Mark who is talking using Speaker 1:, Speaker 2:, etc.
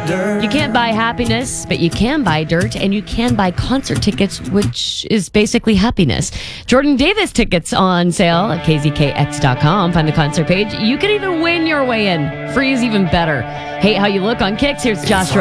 Speaker 1: You can't buy happiness, but you can buy dirt, and you can buy concert tickets, which is basically happiness. Jordan Davis tickets on sale at kzkx.com. Find the concert page. You can even win your way in. Free is even better. Hate how you look on Kicks. Here's Josh.